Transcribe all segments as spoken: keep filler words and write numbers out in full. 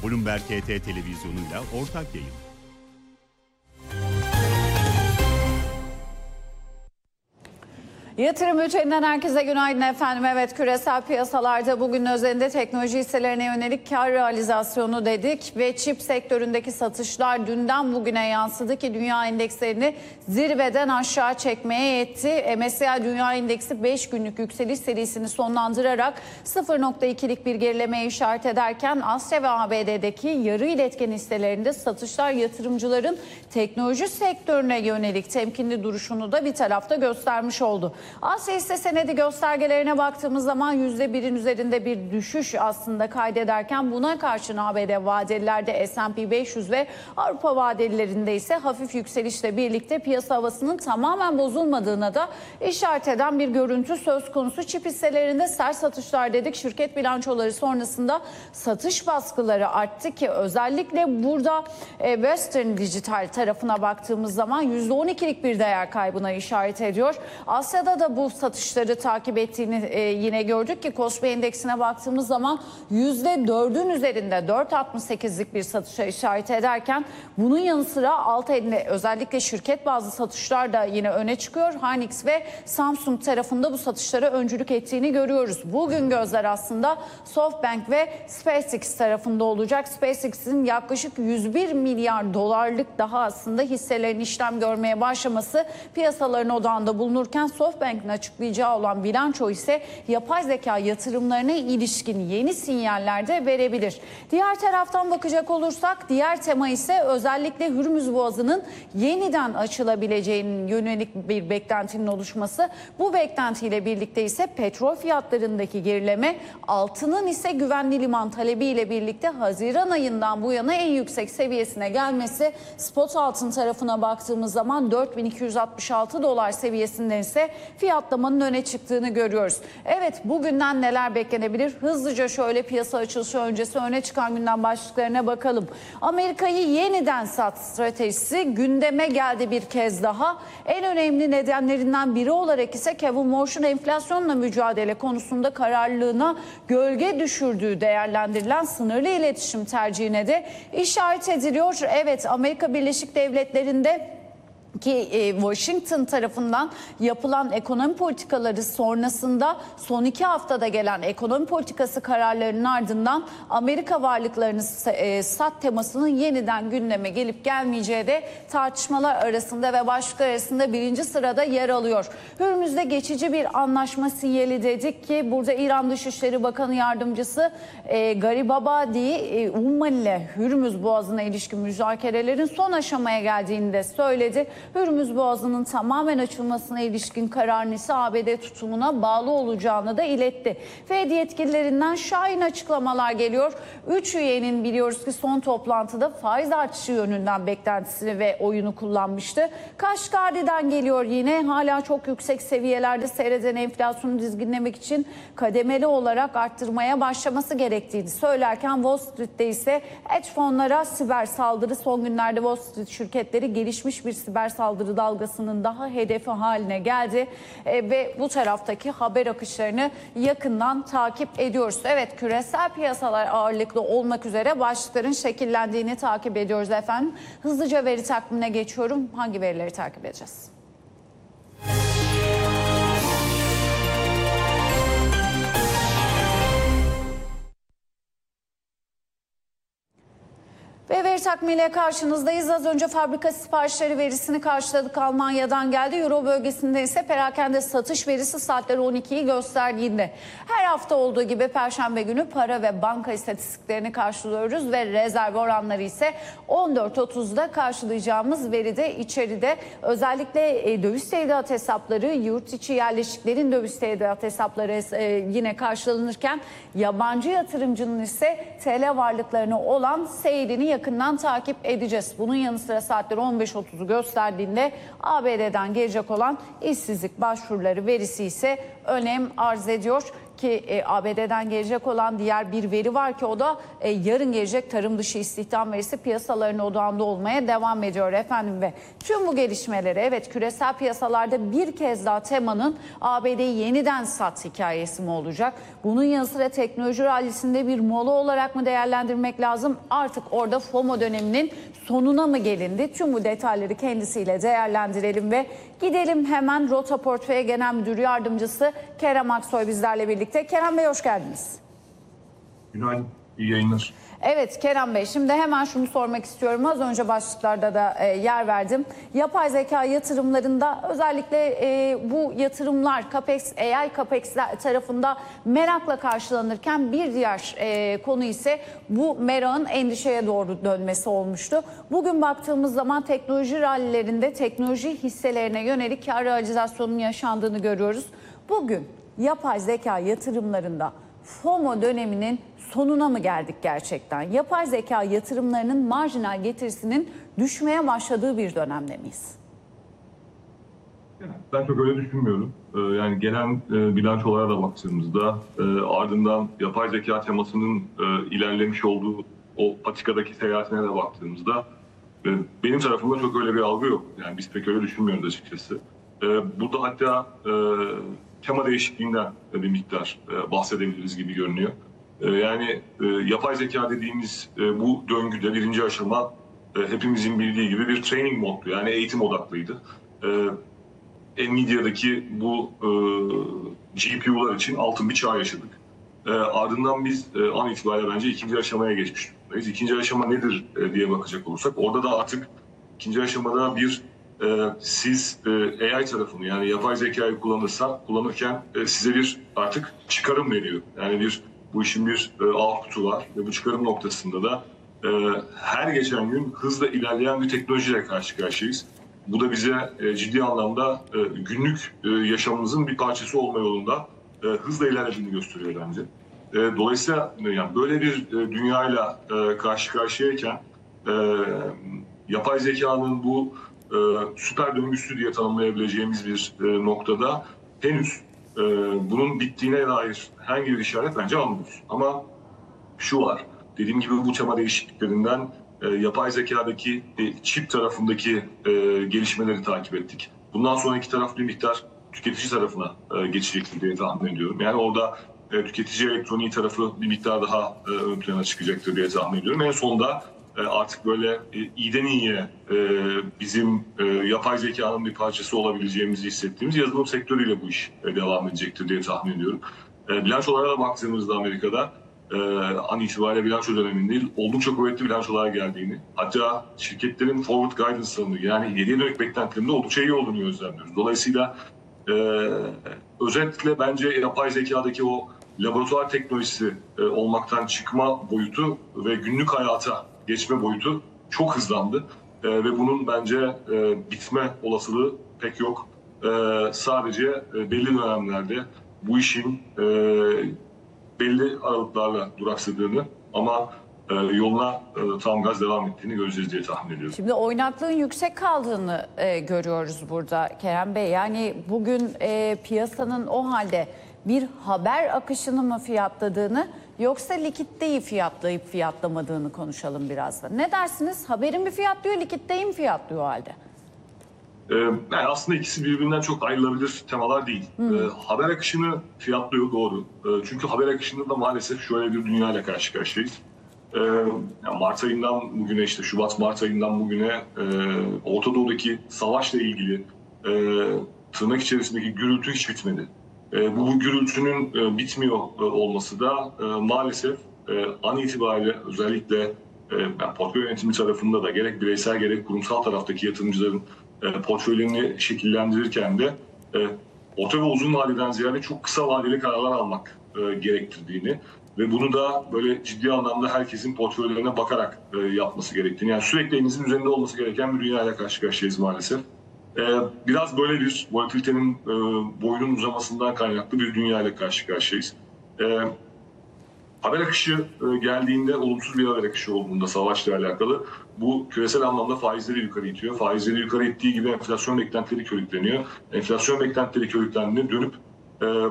Bloomberg H T televizyonuyla ortak yayın. Yatırım bülteninden herkese günaydın efendim. Evet, küresel piyasalarda bugün özelinde teknoloji hisselerine yönelik kar realizasyonu dedik ve çip sektöründeki satışlar dünden bugüne yansıdı ki dünya endekslerini zirveden aşağı çekmeye yetti. M S C I Dünya Endeksi beş günlük yükseliş serisini sonlandırarak sıfır nokta ikilik bir gerilemeye işaret ederken Asya ve A B D'deki yarı iletken hisselerinde satışlar yatırımcıların teknoloji sektörüne yönelik temkinli duruşunu da bir tarafta göstermiş oldu. Asya hisse senedi göstergelerine baktığımız zaman yüzde birin üzerinde bir düşüş aslında kaydederken buna karşın A B D vadelilerde S and P beş yüz ve Avrupa vadelilerinde ise hafif yükselişle birlikte piyasa havasının tamamen bozulmadığına da işaret eden bir görüntü söz konusu. Çip hisselerinde sert satışlar dedik. Şirket bilançoları sonrasında satış baskıları arttı ki özellikle burada Western Digital tarafına baktığımız zaman yüzde on ikilik bir değer kaybına işaret ediyor. Asya'da da bu satışları takip ettiğini e, yine gördük ki Kospi endeksine baktığımız zaman yüzde dördün üzerinde dört virgül altmış sekizlik bir satışa işaret ederken bunun yanı sıra alt elinde özellikle şirket bazlı satışlar da yine öne çıkıyor. Hynix ve Samsung tarafında bu satışlara öncülük ettiğini görüyoruz. Bugün gözler aslında SoftBank ve SpaceX tarafında olacak. SpaceX'in yaklaşık yüz bir milyar dolarlık daha aslında hisselerin işlem görmeye başlaması piyasaların odağında bulunurken SoftBank'in açıklayacağı olan bilanço ise yapay zeka yatırımlarına ilişkin yeni sinyaller de verebilir. Diğer taraftan bakacak olursak diğer tema ise özellikle Hürmüz Boğazı'nın yeniden açılabileceğinin yönelik bir beklentinin oluşması. Bu beklentiyle birlikte ise petrol fiyatlarındaki gerileme, altının ise güvenli liman talebiyle birlikte Haziran ayından bu yana en yüksek seviyesine gelmesi, spot altın tarafına baktığımız zaman dört bin iki yüz altmış altı dolar seviyesinden ise fiyatlamanın öne çıktığını görüyoruz. Evet, bugünden neler beklenebilir? Hızlıca şöyle piyasa açılışı öncesi öne çıkan gündem başlıklarına bakalım. Amerika'yı yeniden sat stratejisi gündeme geldi bir kez daha. En önemli nedenlerinden biri olarak ise Kevin Warsh'un enflasyonla mücadele konusunda kararlılığına gölge düşürdüğü değerlendirilen sınırlı iletişim tercihine de işaret ediliyor. Evet, Amerika Birleşik Devletleri'nde ki Washington tarafından yapılan ekonomi politikaları sonrasında son iki haftada gelen ekonomi politikası kararlarının ardından Amerika varlıklarını sat temasının yeniden gündeme gelip gelmeyeceği de tartışmalar arasında ve başlıklar arasında birinci sırada yer alıyor. Hürmüz'de geçici bir anlaşma sinyali dedik ki burada İran Dışişleri Bakanı Yardımcısı e, Garibabadi e, Umman ile Hürmüz Boğazı'na ilişkin müzakerelerin son aşamaya geldiğini de söyledi. Hürmüz Boğazı'nın tamamen açılmasına ilişkin kararın ise A B D tutumuna bağlı olacağını da iletti. Fed yetkililerinden şahin açıklamalar geliyor. Üç üyenin biliyoruz ki son toplantıda faiz artışı yönünden beklentisini ve oyunu kullanmıştı. Kaşgari'den geliyor yine hala çok yüksek seviyelerde seyreden enflasyonu dizginlemek için kademeli olarak arttırmaya başlaması gerektiğini söylerken Wall Street'te ise hedge fonlara siber saldırı, son günlerde Wall Street şirketleri gelişmiş bir siber saldırı dalgasının daha hedefi haline geldi e, ve bu taraftaki haber akışlarını yakından takip ediyoruz. Evet, küresel piyasalar ağırlıklı olmak üzere başlıkların şekillendiğini takip ediyoruz efendim. Hızlıca veri takvimine geçiyorum. Hangi verileri takip edeceğiz? Ve veri takvimiyle karşınızdayız. Az önce fabrika siparişleri verisini karşıladık. Almanya'dan geldi. Euro bölgesinde ise perakende satış verisi saatleri on ikiyi gösterdiğinde. Her hafta olduğu gibi Perşembe günü para ve banka istatistiklerini karşılıyoruz ve rezerv oranları ise on dört otuzda karşılayacağımız veride içeride. Özellikle döviz tevdiat hesapları, yurt içi yerleşiklerin döviz tevdiat hesapları yine karşılanırken yabancı yatırımcının ise T L varlıklarına olan seyrini yakından takip edeceğiz. Bunun yanı sıra saatler on beş otuzu gösterdiğinde A B D'den gelecek olan işsizlik başvuruları verisi ise önem arz ediyor. ki e, A B D'den gelecek olan diğer bir veri var ki o da e, yarın gelecek tarım dışı istihdam verisi piyasaların odağında olmaya devam ediyor efendim. Ve tüm bu gelişmeleri, evet, küresel piyasalarda bir kez daha temanın A B D'yi yeniden sat hikayesi mi olacak? Bunun yanı sıra teknoloji rallisinde bir mola olarak mı değerlendirmek lazım? Artık orada FOMO döneminin sonuna mı gelindi? Tüm bu detayları kendisiyle değerlendirelim ve gidelim hemen Rota Portföy Genel Müdür Yardımcısı Kerem Aksoy bizlerle birlikte. Kerem Bey, hoş geldiniz. Günaydın, iyi yayınlar. Evet Kerem Bey, şimdi hemen şunu sormak istiyorum. Az önce başlıklarda da e, yer verdim. Yapay zeka yatırımlarında özellikle e, bu yatırımlar CAPEX, A I CAPEX tarafında merakla karşılanırken bir diğer e, konu ise bu merakın endişeye doğru dönmesi olmuştu. Bugün baktığımız zaman teknoloji rallilerinde teknoloji hisselerine yönelik kar realizasyonunun yaşandığını görüyoruz. Bugün yapay zeka yatırımlarında FOMO döneminin sonuna mı geldik gerçekten? Yapay zeka yatırımlarının marjinal getirisinin düşmeye başladığı bir dönemde miyiz? Ben çok öyle düşünmüyorum. Yani gelen bilançolara da baktığımızda ardından yapay zeka temasının ilerlemiş olduğu o patikadaki seyahatine de baktığımızda benim tarafımda çok öyle bir algı yok. Yani biz pek öyle düşünmüyoruz açıkçası. Burada hatta tema değişikliğinden bir miktar bahsedebiliriz gibi görünüyor. Yani yapay zeka dediğimiz bu döngüde birinci aşama hepimizin bildiği gibi bir training moddu. Yani eğitim odaklıydı. Nvidia'daki bu G P U'lar için altın bir çağ yaşadık. Ardından biz an itibariyle bence ikinci aşamaya geçmiş durumdayız. İkinci aşama nedir diye bakacak olursak orada da artık ikinci aşamada bir siz A I tarafını, yani yapay zekayı kullanırsa kullanırken size bir artık çıkarım veriyor. Yani bir bu işin bir output'u var ve bu çıkarım noktasında da her geçen gün hızla ilerleyen bir teknolojiyle karşı karşıyayız. Bu da bize ciddi anlamda günlük yaşamımızın bir parçası olma yolunda hızla ilerlediğini gösteriyor bence. Dolayısıyla yani böyle bir dünyayla karşı karşıyayken yapay zekanın bu süper döngüsü diye tanımlayabileceğimiz bir noktada henüz bunun bittiğine dair herhangi bir işaret bence almıyoruz. Ama şu var, dediğim gibi bu tema değişikliklerinden yapay zekadaki çip tarafındaki gelişmeleri takip ettik. Bundan sonraki taraf bir miktar tüketici tarafına geçecektir diye tahmin ediyorum. Yani orada tüketici elektroniği tarafı bir miktar daha ön plana çıkacaktır diye tahmin ediyorum. En sonunda artık böyle iyiden iyiye bizim yapay zekanın bir parçası olabileceğimizi hissettiğimiz yazılım sektörüyle bu iş devam edecektir diye tahmin ediyorum. Bilançolara da baktığımızda Amerika'da an itibariyle bilanço döneminde oldukça kuvvetli bilançolar geldiğini, hatta şirketlerin forward guidance'larını, yani ileriye dönük beklentilerinde oldukça iyi olduğunu gözlemliyoruz. Dolayısıyla özellikle bence yapay zekadaki o laboratuvar teknolojisi olmaktan çıkma boyutu ve günlük hayata geçme boyutu çok hızlandı. Ee, ve bunun bence e, bitme olasılığı pek yok. Ee, sadece e, belli dönemlerde bu işin e, belli aralıklarla duraksadığını ama e, yoluna e, tam gaz devam ettiğini göreceğiz diye tahmin ediyorum. Şimdi oynaklığın yüksek kaldığını e, görüyoruz burada Kerem Bey. Yani bugün e, piyasanın o halde bir haber akışını mı fiyatladığını yoksa likiditeyi fiyatlayıp fiyatlamadığını konuşalım biraz da. Ne dersiniz? Haberin mi fiyatlıyor, likiditeyi mi fiyatlıyor o halde? Ee, yani aslında ikisi birbirinden çok ayrılabilir temalar değil. Ee, haber akışını fiyatlıyor, doğru. Ee, çünkü haber akışında da maalesef şöyle bir dünyayla karşı karşıyayız. Ee, yani Mart ayından bugüne, işte Şubat Mart ayından bugüne e, Orta Doğu'daki savaşla ilgili e, tırnak içerisindeki gürültü hiç bitmedi. E, bu, bu gürültünün e, bitmiyor e, olması da e, maalesef e, an itibariyle özellikle e, yani portföy yönetimi tarafında da gerek bireysel gerek kurumsal taraftaki yatırımcıların e, portföylerini şekillendirirken de e, orta ve uzun vadeden ziyade çok kısa vadeli kararlar almak e, gerektirdiğini ve bunu da böyle ciddi anlamda herkesin portföylerine bakarak e, yapması gerektiğini, yani sürekli elinizin üzerinde olması gereken bir dünyayla karşı karşıyayız maalesef. Biraz böyle bir volatilitenin boyunun uzamasından kaynaklı bir dünyayla karşı karşıyayız. Haber akışı geldiğinde, olumsuz bir haber akışı olduğunda savaşla alakalı bu küresel anlamda faizleri yukarı itiyor. Faizleri yukarı ittiği gibi enflasyon beklentileri körükleniyor. Enflasyon beklentileri körüklendiğinde dönüp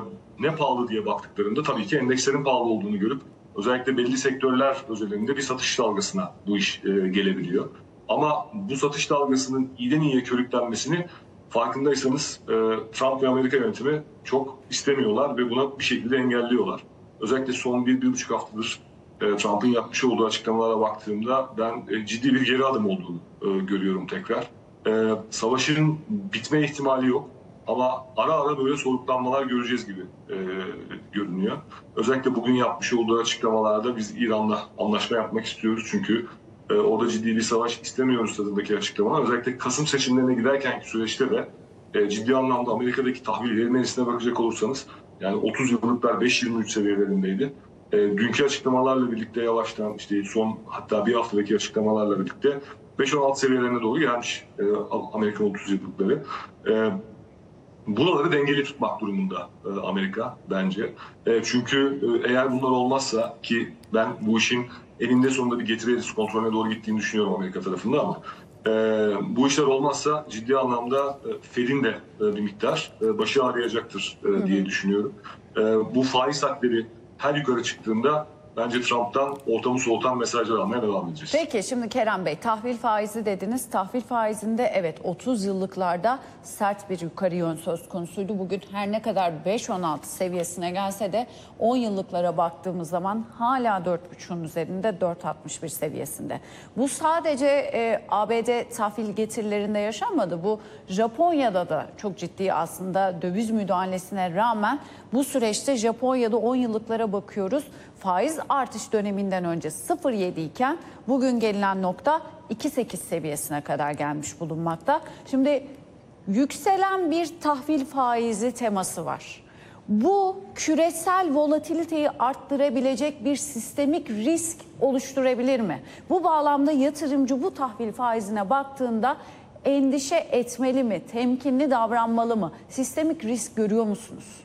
ne pahalı diye baktıklarında tabii ki endekslerin pahalı olduğunu görüp özellikle belli sektörler özelinde bir satış dalgasına bu iş e, gelebiliyor. Ama bu satış dalgasının iyiden iyiye körüklenmesini farkındaysanız e, Trump ve Amerika yönetimi çok istemiyorlar ve buna bir şekilde engelliyorlar. Özellikle son bir, bir buçuk haftadır e, Trump'ın yapmış olduğu açıklamalara baktığımda ben e, ciddi bir geri adım olduğunu e, görüyorum tekrar. E, savaşın bitme ihtimali yok. Ama ara ara böyle soluklanmalar göreceğiz gibi e, görünüyor. Özellikle bugün yapmış olduğu açıklamalarda biz İran'la anlaşma yapmak istiyoruz. Çünkü e, orada ciddi bir savaş istemiyoruz tadındaki açıklamalar. Özellikle Kasım seçimlerine giderkenki süreçte de e, ciddi anlamda Amerika'daki tahvil verilmesine bakacak olursanız yani otuz yıllıklar beş yirmi üç seviyelerindeydi. E, dünkü açıklamalarla birlikte yavaştan işte son hatta bir haftadaki açıklamalarla birlikte beş on altı seviyelerine doğru gelmiş e, Amerikan otuz yıllıkları. E, Buraları dengeli tutmak durumunda e, Amerika bence. E, çünkü e, eğer bunlar olmazsa ki ben bu işin eninde sonunda bir getiri eğrisi kontrolüne doğru gittiğini düşünüyorum Amerika tarafında ama e, bu işler olmazsa ciddi anlamda e, Fed'in de e, bir miktar e, başı ağrıyacaktır e, diye düşünüyorum. E, bu faiz hatları her yukarı çıktığında bence Trump'tan ortamı soğutan mesajlar almaya devam edeceğiz. Peki şimdi Kerem Bey, tahvil faizi dediniz. Tahvil faizinde evet otuz yıllıklarda sert bir yukarı yön söz konusuydu. Bugün her ne kadar beş on altı seviyesine gelse de on yıllıklara baktığımız zaman hala dört buçuğun üzerinde, dört altmış bir seviyesinde. Bu sadece e, A B D tahvil getirilerinde yaşanmadı. Bu Japonya'da da çok ciddi aslında döviz müdahalesine rağmen bu süreçte Japonya'da on yıllıklara bakıyoruz. Faiz artış döneminden önce sıfır virgül yedi iken bugün gelinen nokta iki virgül sekiz seviyesine kadar gelmiş bulunmakta. Şimdi yükselen bir tahvil faizi teması var. Bu küresel volatiliteyi arttırabilecek bir sistemik risk oluşturabilir mi? Bu bağlamda yatırımcı bu tahvil faizine baktığında endişe etmeli mi? Temkinli davranmalı mı? Sistemik risk görüyor musunuz?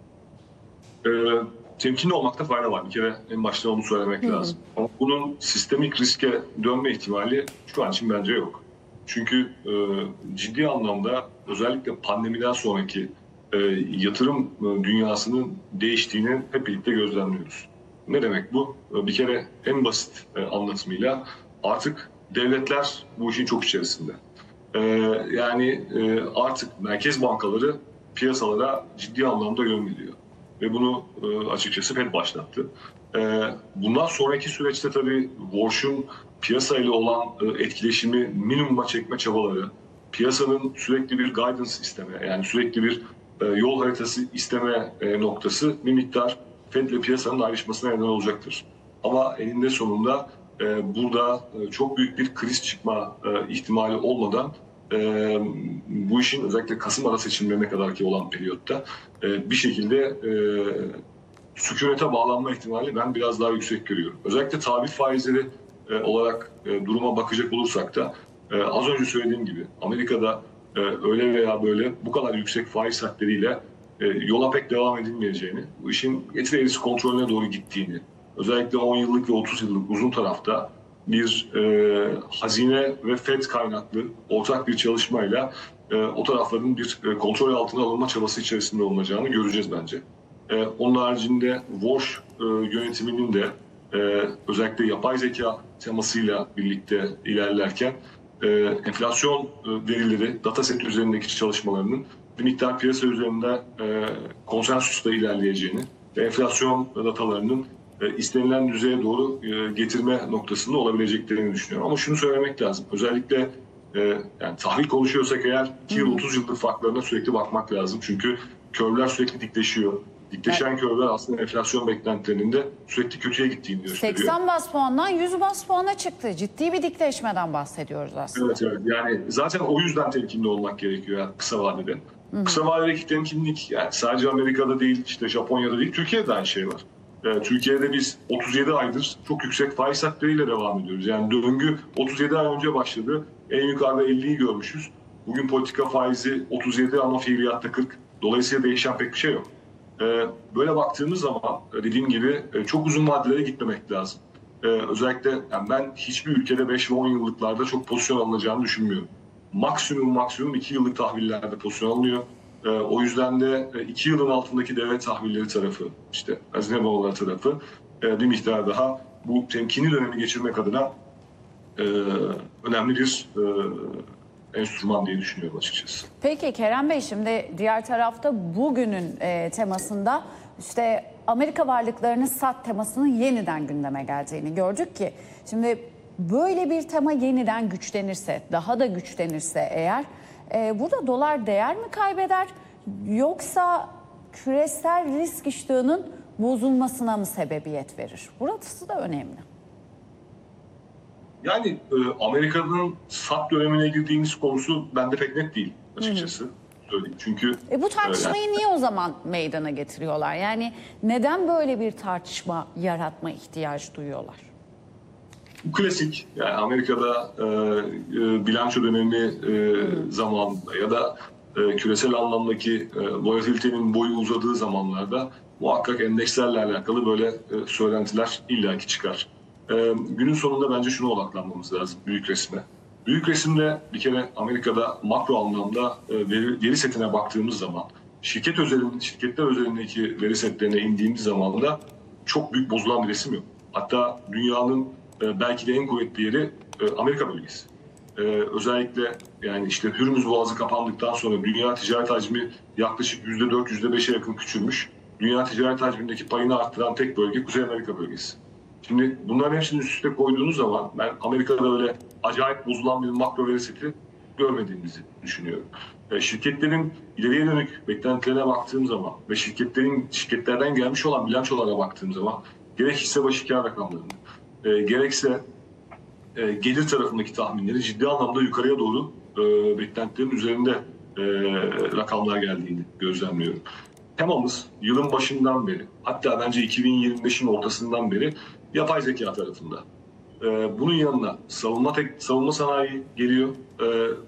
Evet. Temkinli olmakta fayda var. Bir kere en başta onu söylemek hı hı. lazım. Ama bunun sistemik riske dönme ihtimali şu an için bence yok. Çünkü e, ciddi anlamda özellikle pandemiden sonraki e, yatırım e, dünyasının değiştiğini hep birlikte gözlemliyoruz. Ne demek bu? E, bir kere en basit e, anlatımıyla artık devletler bu işin çok içerisinde. E, yani e, artık merkez bankaları piyasalara ciddi anlamda yön veriyor. Ve bunu e, açıkçası Fed başlattı. E, bundan sonraki süreçte tabii Warsh'un piyasayla olan e, etkileşimi minimuma çekme çabaları, piyasanın sürekli bir guidance isteme, yani sürekli bir e, yol haritası isteme e, noktası bir miktar Fed ile piyasanın ayrışmasına neden olacaktır. Ama eninde sonunda e, burada e, çok büyük bir kriz çıkma e, ihtimali olmadan Ee, bu işin özellikle Kasım ara seçimlerine kadar ki olan periyotta e, bir şekilde e, sükunete bağlanma ihtimali ben biraz daha yüksek görüyorum. Özellikle tahvil faizleri e, olarak e, duruma bakacak olursak da e, az önce söylediğim gibi Amerika'da e, öyle veya böyle bu kadar yüksek faiz hattlarıyla e, yola pek devam edilmeyeceğini, bu işin getiri eğrisi kontrolüne doğru gittiğini, özellikle on yıllık ve otuz yıllık uzun tarafta bir e, hazine ve Fed kaynaklı ortak bir çalışmayla e, o tarafların bir e, kontrol altına alınma çabası içerisinde olacağını göreceğiz bence. E, onun haricinde Warsh e, yönetiminin de e, özellikle yapay zeka temasıyla birlikte ilerlerken e, enflasyon e, verileri, dataset üzerindeki çalışmalarının bir miktar piyasa üzerinde e, konsensusla ilerleyeceğini ve enflasyon datalarının istenilen düzeye doğru getirme noktasında olabileceklerini düşünüyorum. Ama şunu söylemek lazım. Özellikle yani tahvil konuşuyorsak eğer iki yıl otuz yıllık farklarına sürekli bakmak lazım. Çünkü körler sürekli dikleşiyor. Dikleşen evet. körler aslında enflasyon beklentilerinin de sürekli kötüye gittiğini gösteriyor. seksen bas puandan yüz bas puana çıktı. Ciddi bir dikleşmeden bahsediyoruz aslında. Evet evet. Yani zaten o yüzden temkinli olmak gerekiyor yani kısa vadede. Hı-hı. Kısa vadedeki temkinlik yani sadece Amerika'da değil, işte Japonya'da değil, Türkiye'de aynı şey var. Türkiye'de biz otuz yedi aydır çok yüksek faiz hatlarıyla devam ediyoruz. Yani döngü otuz yedi ay önce başladı. En yukarıda elliyi görmüşüz. Bugün politika faizi otuz yedi ama fiiliyatta kırk. Dolayısıyla değişen pek bir şey yok. Böyle baktığımız zaman dediğim gibi çok uzun vadelere gitmemek lazım. Özellikle yani ben hiçbir ülkede beş ve on yıllıklarda çok pozisyon alınacağını düşünmüyorum. Maksimum maksimum iki yıllık tahvillerde pozisyon alınıyor. E, o yüzden de iki yılın altındaki devlet tahvilleri tarafı, işte hazine babaları tarafı e, bir miktar daha bu temkinli dönemi geçirmek adına e, önemli bir e, enstrüman diye düşünüyorum açıkçası. Peki Kerem Bey, şimdi diğer tarafta bugünün e, temasında işte Amerika varlıklarını sat temasının yeniden gündeme geldiğini gördük ki şimdi böyle bir tema yeniden güçlenirse, daha da güçlenirse eğer e, burada dolar değer mi kaybeder yoksa küresel risk iştahının bozulmasına mı sebebiyet verir? Burası da önemli. Yani e, Amerika'nın sat dönemine girdiğimiz konusu bende pek net değil açıkçası. Hı. Söyleyeyim. Çünkü e bu tartışmayı e, niye o zaman meydana getiriyorlar? Yani neden böyle bir tartışma yaratma ihtiyacı duyuyorlar? Bu klasik, yani Amerika'da e, e, bilanço dönemi e, zamanında ya da e, küresel anlamdaki e, volatilitenin boyu uzadığı zamanlarda muhakkak endekslerle alakalı böyle e, söylentiler illaki çıkar. E, günün sonunda bence şuna odaklanmamız lazım, büyük resme. Büyük resimde bir kere Amerika'da makro anlamda e, veri, veri setine baktığımız zaman, şirket özelinde, şirketler özelindeki veri setlerine indiğimiz zaman da çok büyük bozulan bir resim yok. Hatta dünyanın e, belki de en kuvvetli yeri e, Amerika bölgesi. E, özellikle yani işte Hürmüz Boğazı kapandıktan sonra dünya ticaret hacmi yaklaşık yüzde dört yüzde beşe yakın küçülmüş. Dünya ticaret hacmindeki payını arttıran tek bölge Kuzey Amerika bölgesi. Şimdi bunların hepsini üst üste koyduğunuz zaman ben Amerika'da öyle acayip bozulan bir makro veri seti görmediğimizi düşünüyorum. E, şirketlerin ileriye dönük beklentilerine baktığım zaman ve şirketlerin şirketlerden gelmiş olan bilançolara baktığım zaman gerek hisse başı kâr rakamlarını, e, gerekse e, gelir tarafındaki tahminleri ciddi anlamda yukarıya doğru e, beklentilerin üzerinde e, rakamlar geldiğini gözlemliyorum. Temamız yılın başından beri, hatta bence iki bin yirmi beşin ortasından beri yapay zeka tarafında. Ee, bunun yanına savunma tek, savunma sanayi geliyor. Ee,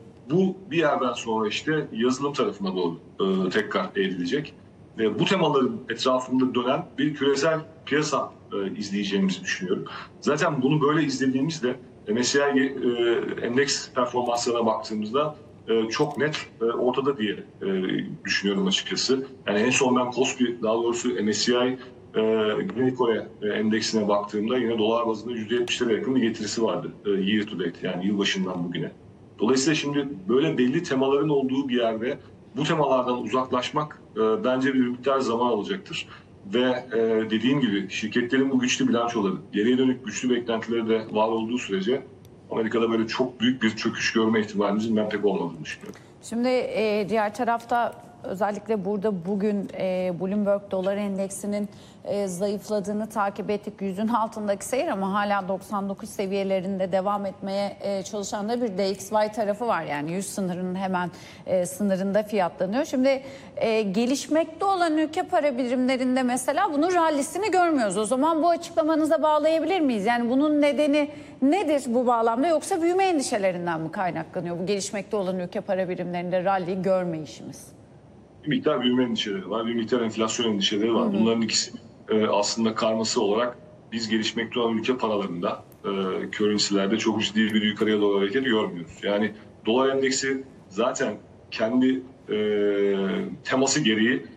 bu bir yerden sonra işte yazılım tarafına doğru e, tekrar eğrilecek. Ve bu temaların etrafında dönen bir küresel piyasa e, izleyeceğimizi düşünüyorum. Zaten bunu böyle izlediğimizde M S C I e, endeks performanslarına baktığımızda e, çok net e, ortada diye e, düşünüyorum açıkçası. Yani en son ben Kospi, daha doğrusu M S C I e, Güney Kore e, endeksine baktığımda yine dolar bazında yüzde yetmişlere yakın bir getirisi vardı e, year to date, yani yılbaşından bugüne. Dolayısıyla şimdi böyle belli temaların olduğu bir yerde bu temalardan uzaklaşmak e, bence bir miktar zaman alacaktır. Ve e, dediğim gibi şirketlerin bu güçlü bilançoları, geriye dönük güçlü beklentileri de var olduğu sürece Amerika'da böyle çok büyük bir çöküş görme ihtimalimizin ben pek olmadığını düşünüyorum. Şimdi e, diğer tarafta özellikle burada bugün e, Bloomberg dolar endeksinin e, zayıfladığını takip ettik. Yüzün altındaki seyir ama hala doksan dokuz seviyelerinde devam etmeye e, çalışan da bir D X Y tarafı var. Yani yüz sınırının hemen e, sınırında fiyatlanıyor. Şimdi e, gelişmekte olan ülke para birimlerinde mesela bunun rallisini görmüyoruz. O zaman bu açıklamanıza bağlayabilir miyiz? Yani bunun nedeni nedir bu bağlamda, yoksa büyüme endişelerinden mi kaynaklanıyor bu gelişmekte olan ülke para birimlerinde ralliyi görmeyişimiz? Bir miktar büyüme endişeleri var, bir miktar enflasyon endişeleri var. Hı hı. Bunların ikisi e, aslında karması olarak biz gelişmekte olan ülke paralarında, e, currency'lerde çok ciddi bir yukarıya doğru hareket görmüyoruz. Yani dolar endeksi zaten kendi e, teması gereği